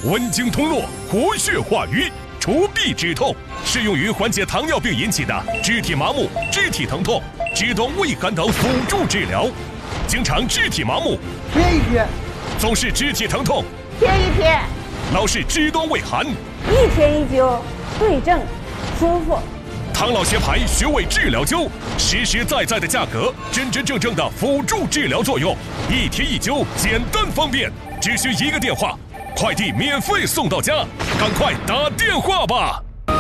温经通络，活血化瘀，除痹止痛，适用于缓解糖尿病引起的肢体麻木、肢体疼痛、肢端畏寒等辅助治疗。经常肢体麻木， 贴一贴； 总是肢体疼痛， 贴一贴； 老是肢端畏寒， 一贴一灸，对症舒服。 唐老协牌穴位治疗灸，实实在在的价格，真真正正的辅助治疗作用，一贴一灸，简单方便，只需一个电话，快递免费送到家，赶快打电话吧！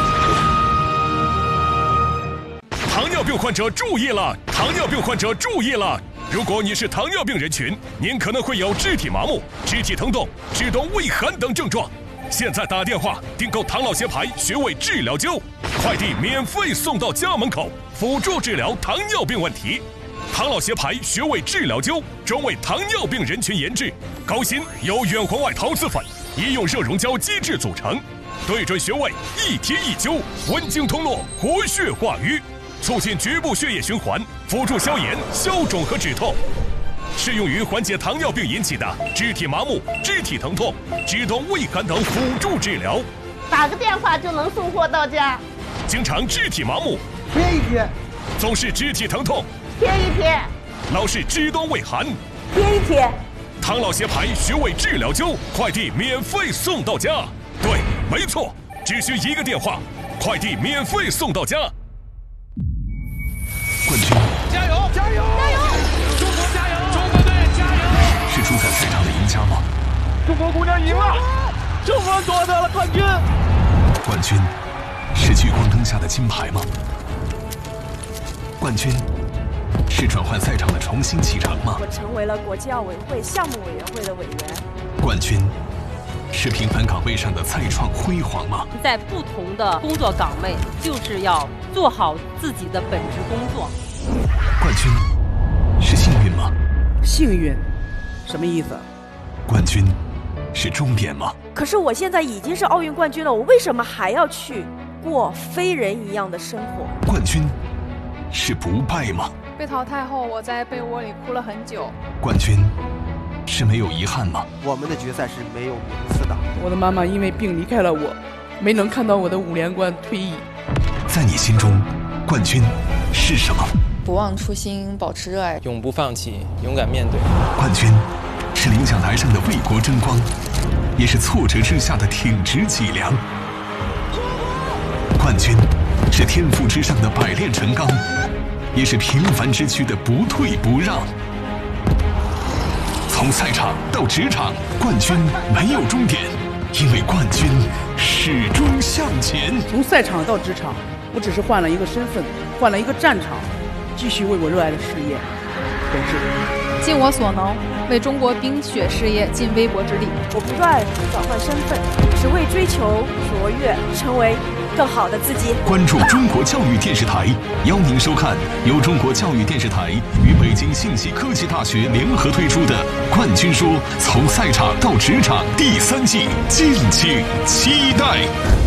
糖尿病患者注意了！糖尿病患者注意了！如果你是糖尿病人群，您可能会有肢体麻木、肢体疼痛、肢端畏寒等症状。现在打电话订购唐老协牌穴位治疗灸，快递免费送到家门口，辅助治疗糖尿病问题。唐老协牌穴位治疗灸专为糖尿病人群研制，高芯由远红外陶瓷粉、医用热熔胶基质组成，对准穴位一贴一灸，温经通络，活血化瘀，促进局部血液循环，辅助消炎、消肿和止痛。适用于缓解糖尿病引起的肢体麻木、肢体疼痛、肢端畏寒等辅助治疗。 打个电话就能送货到家。 经常肢体麻木， 贴一贴； 总是肢体疼痛， 贴一贴； 老是肢端畏寒， 贴一贴。 唐老协牌穴位治疗灸，快递免费送到家。对，没错，只需一个电话，快递免费送到家。 冠军， 加油！加油！ 加油！ 中国加油！中国队加油！ 是主宰赛场的赢家吗？ 中国姑娘赢了，中国夺得了冠军。 冠军是聚光灯下的金牌吗？冠军是转换赛场的重新启程吗？ 我成为了国际奥委会项目委员会的委员。 冠军是平凡岗位上的再创辉煌吗？ 在不同的工作岗位，就是要做好自己的本职工作。 冠军是幸运吗？ 幸运，什么意思？ 冠军是终点吗？ 可是我现在已经是奥运冠军了，我为什么还要去过非人一样的生活？ 冠军是不败吗？ 被淘汰后，我在被窝里哭了很久。 冠军是没有遗憾吗？ 我们的决赛是没有名次的。 我的妈妈因为病离开了我，没能看到我的5连冠退役。 在你心中，冠军是什么？ 不忘初心，保持热爱， 永不放弃，勇敢面对。 冠军是领奖台上的为国争光，也是挫折之下的挺直脊梁。冠军是天赋之上的百炼成钢，也是平凡之躯的不退不让。从赛场到职场，冠军没有终点，因为冠军始终向前。 从赛场到职场，我只是换了一个身份，换了一个战场，继续为我热爱的事业奔赴。 尽我所能，为中国冰雪事业尽微薄之力。 我不断转换身份，只为追求卓越，成为更好的自己。 关注中国教育电视台，邀您收看由中国教育电视台与北京信息科技大学联合推出的《冠军说：从赛场到职场》第3季，敬请期待。